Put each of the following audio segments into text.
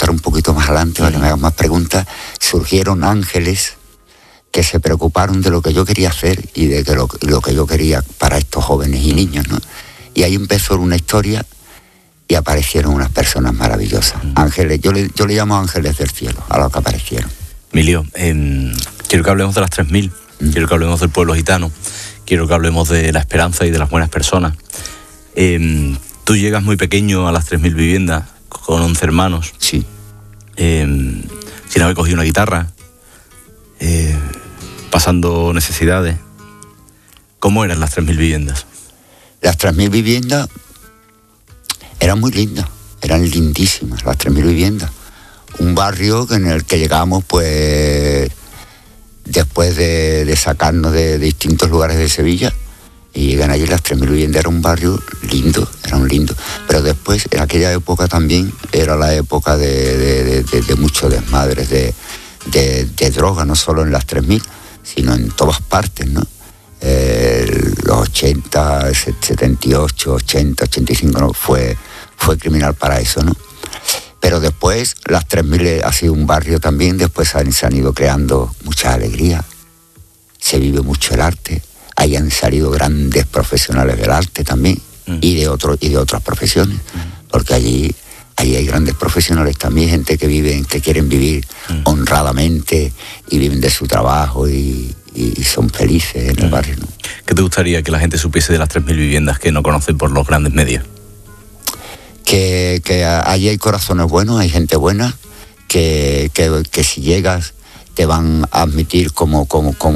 contar un poquito más adelante para que me hagas más preguntas, surgieron ángeles que se preocuparon de lo que yo quería hacer y de que lo que yo quería para estos jóvenes y niños, ¿no? Y ahí empezó una historia y aparecieron unas personas maravillosas. Ángeles, yo le llamo ángeles del cielo, a los que aparecieron. Emilio, quiero que hablemos de las 3000, quiero que hablemos del pueblo gitano, quiero que hablemos de la esperanza y de las buenas personas. Tú llegas muy pequeño a las 3000 viviendas, con 11 hermanos. Sí. Sin haber cogido una guitarra, pasando necesidades. ¿Cómo eran las 3000 viviendas? Las 3000 viviendas eran muy lindas, eran lindísimas, las 3000 viviendas. Un barrio en el que llegamos, pues, después de sacarnos de distintos lugares de Sevilla, y llegan allí las 3000 viviendas. Era un barrio lindo, era un lindo. Pero después, en aquella época también, era la época de muchos desmadres, de droga, no solo en las 3000, sino en todas partes, ¿no? Los 80, 78, 80, 85, ¿no? Fue criminal para eso, ¿no? Pero después, las 3000 ha sido un barrio también, después se han ido creando mucha alegría, se vive mucho el arte, ahí han salido grandes profesionales del arte también, y de otras profesiones, porque allí hay grandes profesionales también, gente que quieren vivir honradamente y viven de su trabajo y son felices en el barrio, ¿no? ¿Qué te gustaría que la gente supiese de las 3000 viviendas que no conocen por los grandes medios? Que allí hay corazones buenos, hay gente buena, que si llegas te van a admitir como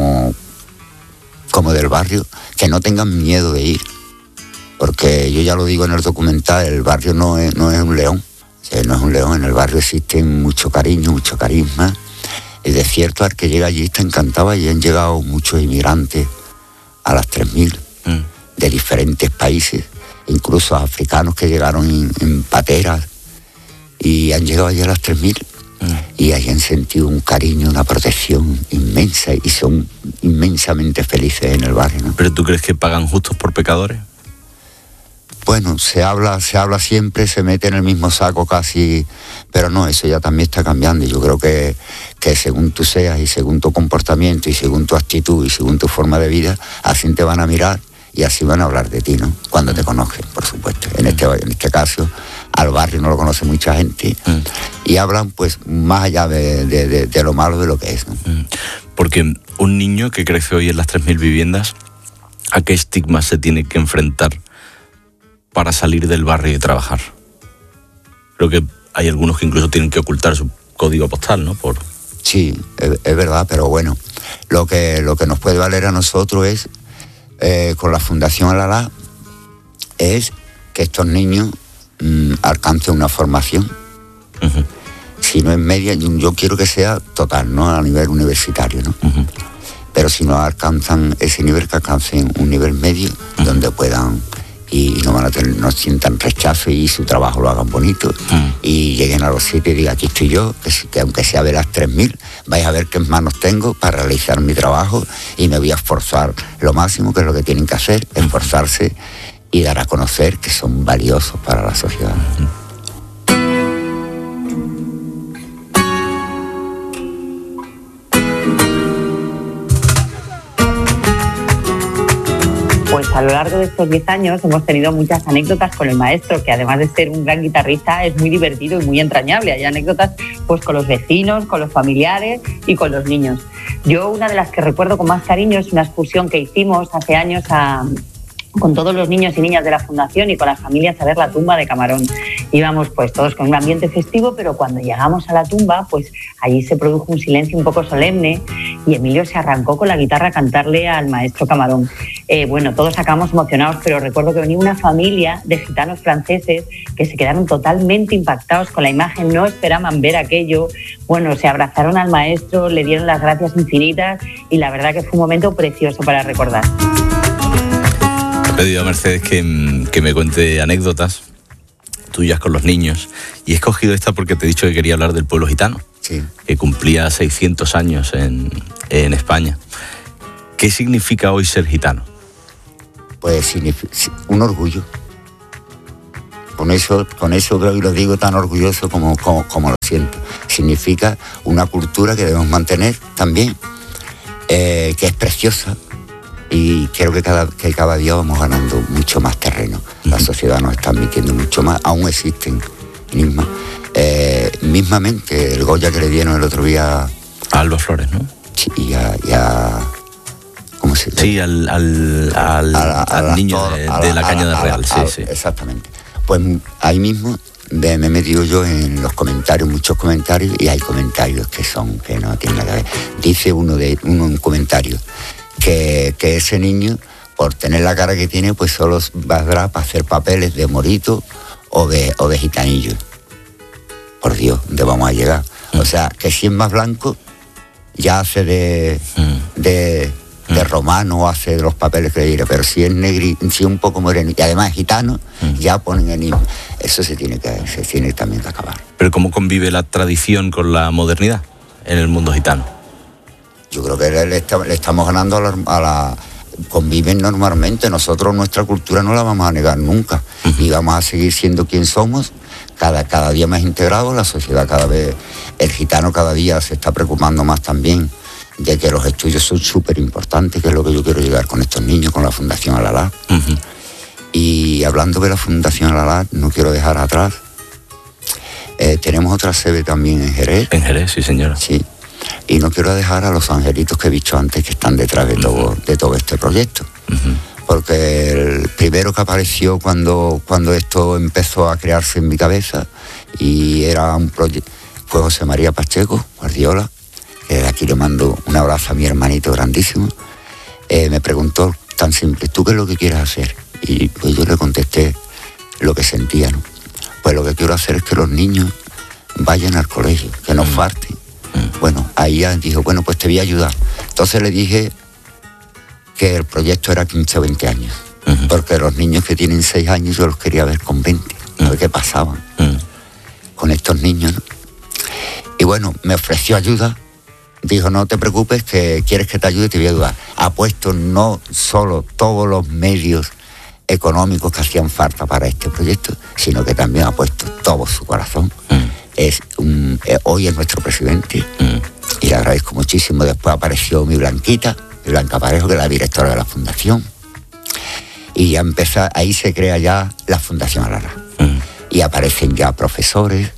del barrio, que no tengan miedo de ir, porque yo ya lo digo en el documental, el barrio no es un león, o sea, no es un león, en el barrio existe mucho cariño, mucho carisma. El desierto al que llega allí está encantado, y han llegado muchos inmigrantes a las 3000 de diferentes países, incluso africanos que llegaron en pateras y han llegado allí a las 3000 y ahí han sentido un cariño, una protección inmensa y son inmensamente felices en el barrio, ¿no? ¿Pero tú crees que pagan justos por pecadores? Bueno, se habla siempre, se mete en el mismo saco casi, pero no, eso ya también está cambiando, y yo creo que según tú seas y según tu comportamiento y según tu actitud y según tu forma de vida, así te van a mirar y así van a hablar de ti, ¿no? Cuando te conocen, por supuesto. En este caso, al barrio no lo conoce mucha gente y hablan pues más allá de lo malo de lo que es, ¿no? Porque un niño que crece hoy en las 3000 viviendas, ¿a qué estigma se tiene que enfrentar para salir del barrio y trabajar? Creo que hay algunos que incluso tienen que ocultar su código postal, ¿no? Sí, es verdad, pero bueno, lo que nos puede valer a nosotros es, con la Fundación Alalá, es que estos niños alcancen una formación. Si no es media, yo quiero que sea total, ¿no? A nivel universitario, ¿no? Pero si no alcanzan ese nivel, que alcancen un nivel medio donde puedan y no sientan rechazo y su trabajo lo hagan bonito y lleguen a los sitios y digan, aquí estoy yo, que aunque sea de las 3000, vais a ver qué manos tengo para realizar mi trabajo y me voy a esforzar lo máximo, que es lo que tienen que hacer, esforzarse y dar a conocer que son valiosos para la sociedad. Pues a lo largo de estos 10 años hemos tenido muchas anécdotas con el maestro, que además de ser un gran guitarrista es muy divertido y muy entrañable. Hay anécdotas pues con los vecinos, con los familiares y con los niños. Yo una de las que recuerdo con más cariño es una excursión que hicimos hace años con todos los niños y niñas de la Fundación y con las familias a ver la tumba de Camarón. Íbamos pues todos con un ambiente festivo, pero cuando llegamos a la tumba, pues allí se produjo un silencio un poco solemne y Emilio se arrancó con la guitarra a cantarle al maestro Camarón. Bueno, todos acabamos emocionados, pero recuerdo que venía una familia de gitanos franceses que se quedaron totalmente impactados con la imagen, no esperaban ver aquello. Bueno, se abrazaron al maestro, le dieron las gracias infinitas y la verdad que fue un momento precioso para recordar. He pedido a Mercedes que me cuente anécdotas tuyas con los niños y he escogido esta porque te he dicho que quería hablar del pueblo gitano, sí, que cumplía 600 años en España. ¿Qué significa hoy ser gitano? Pues significa un orgullo. con eso lo digo tan orgulloso como lo siento. Significa una cultura que debemos mantener también, que es preciosa, y creo que cada día vamos ganando mucho más terreno. La sociedad nos está admitiendo mucho más, aún existen enigmas. Mismamente el Goya que le dieron el otro día a Alba Flores, ¿no? Sí, y a ¿cómo se llama? Sí, al niño de la Cañada Real, sí. Exactamente. Pues ahí mismo me he metido yo en los comentarios, muchos comentarios, y hay comentarios que no tienen nada que ver. Dice uno en un comentario que ese niño, por tener la cara que tiene, pues solo valdrá para hacer papeles de morito o de gitanillo. Por Dios, ¿dónde vamos a llegar? O sea, que si es más blanco, ya hace de romano, hace de los papeles que le diré, pero si es si es un poco moreno y además es gitano, ya ponen enigma. Eso se tiene también que acabar. ¿Pero cómo convive la tradición con la modernidad en el mundo gitano? Yo creo que le estamos ganando conviven normalmente. Nosotros nuestra cultura no la vamos a negar nunca, y vamos a seguir siendo quien somos, cada día más integrados. La sociedad el gitano cada día se está preocupando más también de que los estudios son súper importantes, que es lo que yo quiero llegar con estos niños, con la Fundación Al-Alá. Y hablando de la Fundación Al-Alá, no quiero dejar atrás, tenemos otra sede también en Jerez. En Jerez, sí señora. Sí, y no quiero dejar a los angelitos que he dicho antes, que están detrás de todo este proyecto. Porque el primero que apareció cuando esto empezó a crearse en mi cabeza, y era un proyecto, fue José María Pacheco, Guardiola, que de aquí le mando un abrazo a mi hermanito grandísimo. Me preguntó tan simple: ¿tú qué es lo que quieres hacer? Y pues yo le contesté lo que sentía, ¿no? Pues lo que quiero hacer es que los niños vayan al colegio, que no falten. Bueno, ahí ya dijo, bueno, pues te voy a ayudar. Entonces le dije que el proyecto era 15 o 20 años, porque los niños que tienen 6 años yo los quería ver con 20, a ver qué pasaban con estos niños, ¿no? Y bueno, me ofreció ayuda, dijo, no te preocupes, que quieres que te ayude, te voy a ayudar. Ha puesto no solo todos los medios económicos que hacían falta para este proyecto, sino que también ha puesto todo su corazón. Hoy es nuestro presidente, y le agradezco muchísimo. Después apareció mi Blanca Parejo, que es la directora de la fundación, y ya ahí se crea ya la Fundación Al-Alá. Y aparecen ya profesores,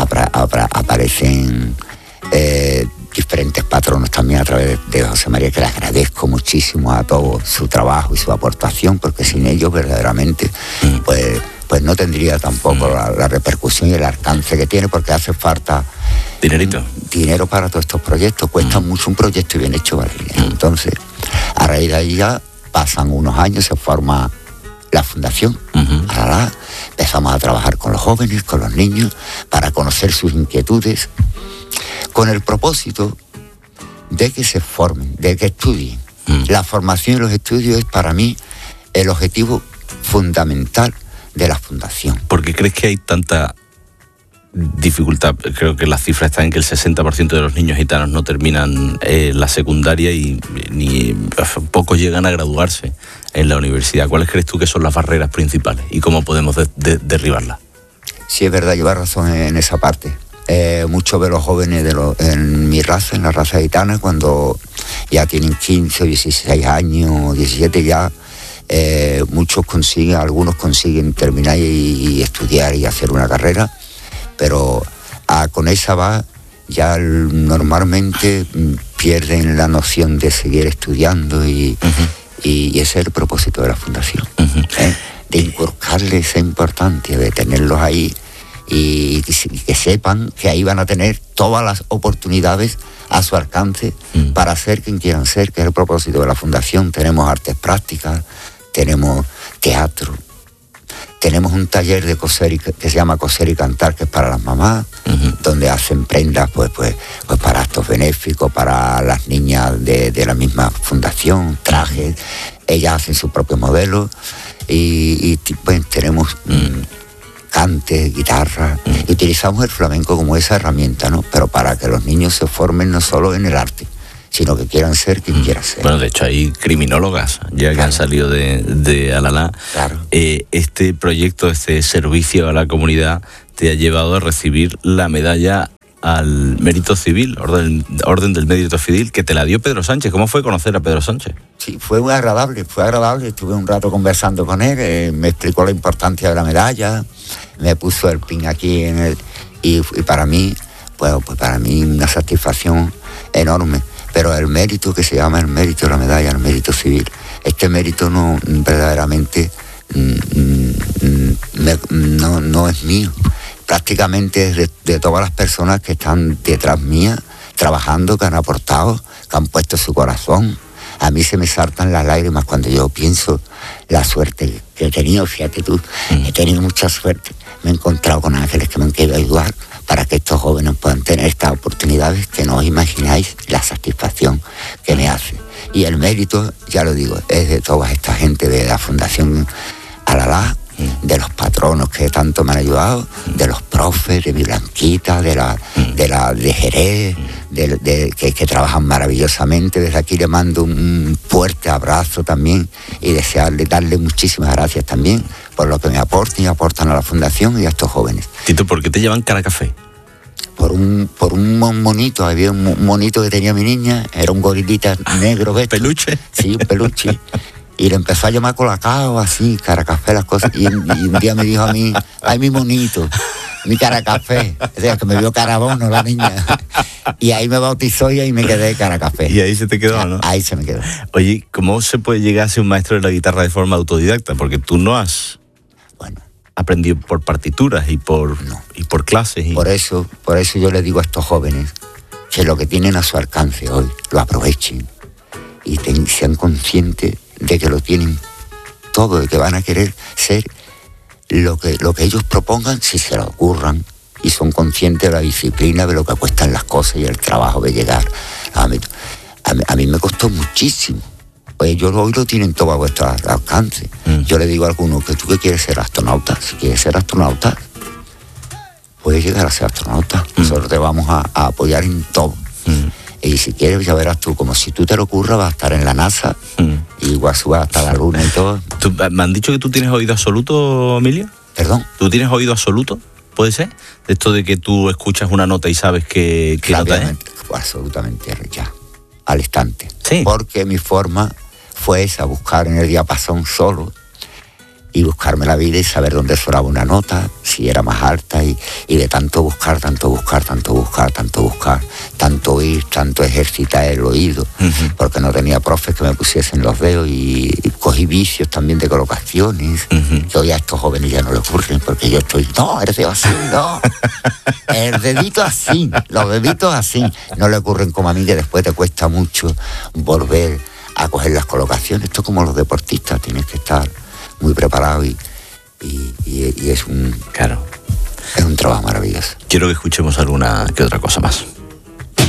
aparecen diferentes patronos también a través de José María, que le agradezco muchísimo a todo su trabajo y su aportación, porque sin ellos verdaderamente pues no tendría tampoco la repercusión y el alcance que tiene, porque hace falta dinero para todos estos proyectos. Cuesta mucho un proyecto bien hecho, ¿vale? Entonces, a raíz de ahí ya pasan unos años, se forma la Fundación Al-Alá. Empezamos a trabajar con los jóvenes, con los niños, para conocer sus inquietudes, con el propósito de que se formen, de que estudien. La formación y los estudios es para mí el objetivo fundamental de la Fundación. ¿Por qué crees que hay tanta dificultad? Creo que las cifras están en que el 60% de los niños gitanos no terminan la secundaria y ni pocos llegan a graduarse en la universidad. ¿Cuáles crees tú que son las barreras principales y cómo podemos derribarlas? Sí, es verdad, lleva razón en esa parte. Muchos de los jóvenes en mi raza, en la raza gitana, cuando ya tienen 15 o 16 años, 17 ya, algunos consiguen terminar y estudiar y hacer una carrera, pero con esa va ya normalmente pierden la noción de seguir estudiando, y ese es el propósito de la Fundación, de inculcarles esa importancia de tenerlos ahí, y que sepan que ahí van a tener todas las oportunidades a su alcance para ser quien quieran ser, que es el propósito de la Fundación. Tenemos artes prácticas, tenemos teatro, tenemos un taller de coser que se llama Coser y Cantar, que es para las mamás, donde hacen prendas pues para actos benéficos, para las niñas de la misma fundación, trajes, ellas hacen su propio modelo, y pues tenemos cante, guitarra, y utilizamos el flamenco como esa herramienta, ¿no? Pero para que los niños se formen no solo en el arte, sino que quieran ser quien quiera ser. Bueno, de hecho hay criminólogas ya que han salido de Alalá. Claro. Este proyecto, este servicio a la comunidad, te ha llevado a recibir la medalla al mérito civil, orden del mérito civil, que te la dio Pedro Sánchez. ¿Cómo fue conocer a Pedro Sánchez? Sí, fue muy agradable, estuve un rato conversando con él, me explicó la importancia de la medalla, me puso el pin aquí y para mí, pues para mí una satisfacción enorme. Pero el mérito que se llama el mérito de la medalla, el mérito civil, este mérito no verdaderamente no es mío. Prácticamente es de todas las personas que están detrás mía, trabajando, que han aportado, que han puesto su corazón. A mí se me saltan las lágrimas cuando yo pienso la suerte que he tenido. Fíjate tú, he tenido mucha suerte. Me he encontrado con ángeles que me han querido ayudar para que estos jóvenes puedan tener estas oportunidades que no os imagináis la satisfacción que me hace. Y el mérito, ya lo digo, es de toda esta gente de la Fundación Alalá, de los patronos que tanto me han ayudado, de los profes, de mi Blanquita, de Jerez, que trabajan maravillosamente. Desde aquí le mando un fuerte abrazo también y darle muchísimas gracias también por lo que me aportan y aportan a la Fundación y a estos jóvenes. Tito, ¿por qué te llaman cara café? Por un monito, había un monito que tenía mi niña, era un gorilita negro, ¿ves? ¿Peluche? Sí, un peluche. Y le empezó a llamar Colacao, así, cara café, las cosas. Y un día me dijo a mí, ay, mi monito, mi cara café. O sea, que me vio carabono la niña. Y ahí me bautizó y ahí me quedé cara café. Y ahí se te quedó, ¿no? Ahí se me quedó. Oye, ¿cómo se puede llegar a ser un maestro de la guitarra de forma autodidacta? Porque tú no has aprendido por partituras y por clases. Por eso yo le digo a estos jóvenes que lo que tienen a su alcance hoy, lo aprovechen. Y sean conscientes de que lo tienen todo, de que van a querer ser lo que ellos propongan si se lo ocurran y son conscientes de la disciplina, de lo que cuestan las cosas y el trabajo de llegar. A mí me costó muchísimo. Pues ellos hoy lo tienen todo a vuestro alcance. Yo le digo a algunos que tú que quieres ser astronauta, si quieres ser astronauta, puedes llegar a ser astronauta. Nosotros te vamos a apoyar en todo. Y si quieres, ya verás tú, como si tú te lo ocurra, vas a estar en la NASA y igual subas hasta la luna y todo. ¿Me han dicho que tú tienes oído absoluto, Emilio? ¿Perdón? ¿Tú tienes oído absoluto? ¿Puede ser? Esto de que tú escuchas una nota y sabes qué nota es. Absolutamente, ya, al instante. Sí. Porque mi forma fue esa, buscar en el diapasón solo y buscarme la vida y saber dónde sonaba una nota, si era más alta, y de tanto buscar, tanto oír, tanto ejercitar el oído, porque no tenía profes que me pusiesen los dedos y cogí vicios también de colocaciones, que hoy a estos jóvenes ya no les ocurren, porque yo estoy, no, el dedo así, no, el dedito así, los deditos así, no le ocurren como a mí, que después te cuesta mucho volver a coger las colocaciones. Esto es como los deportistas, tienes que estar muy preparado y es un trabajo maravilloso. Quiero que escuchemos alguna que otra cosa más.